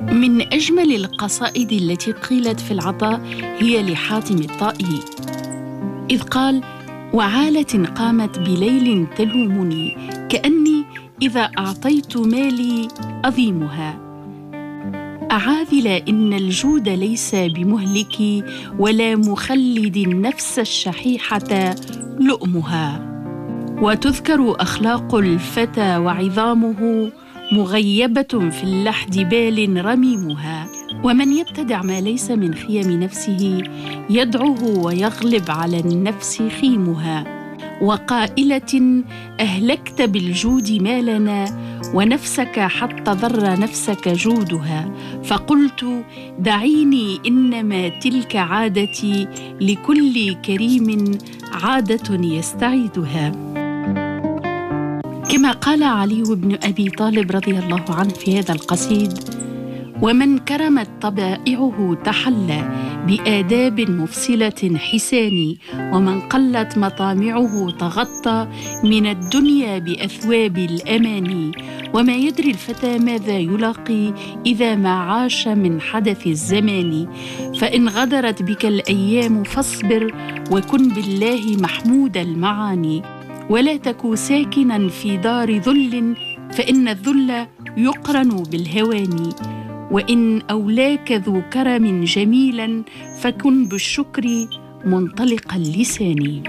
من أجمل القصائد التي قيلت في العطاء هي لحاتم الطائي، إذ قال: وعالة قامت بليل تلومني، كأني إذا أعطيت مالي أظيمها. أعاذل إن الجود ليس بمهلك، ولا مخلد النفس الشحيحة لؤمها. وتذكر أخلاق الفتى وعظامه، مغيبة في اللحد بال رميمها. ومن يبتدع ما ليس من خيم نفسه، يدعه ويغلب على النفس خيمها. وقائلة: أهلكت بالجود مالنا، ونفسك حتى ضر نفسك جودها. فقلت: دعيني، إنما تلك عادتي، لكل كريم عادة يستعيدها. كما قال علي بن أبي طالب رضي الله عنه في هذا القصيد: ومن كرمت طبائعه تحلى بآداب مفصلة حسان، ومن قلت مطامعه تغطى من الدنيا بأثواب الأمان. وما يدري الفتى ماذا يلاقي إذا ما عاش من حدث الزمان. فإن غدرت بك الأيام فاصبر، وكن بالله محمود المعاني. ولا تك ساكنا في دار ذل، فإن الذل يقرن بالهوان. وإن أولاك ذو كرم جميلا، فكن بالشكر منطلق اللسان.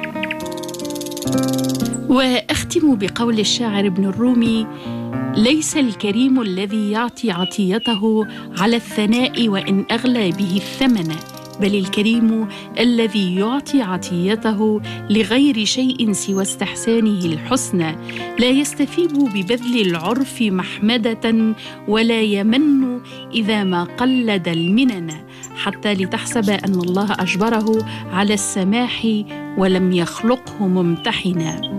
وأختم بقول الشاعر ابن الرومي: ليس الكريم الذي يعطي عطيته على الثناء وإن أغلى به الثمن، بل الكريم الذي يعطي عطيته لغير شيء سوى استحسانه الحسنى، لا يستفيب ببذل العرف محمدة، ولا يمن إذا ما قلد المنن، حتى لتحسب أن الله أجبره على السماح ولم يخلقه ممتحنا.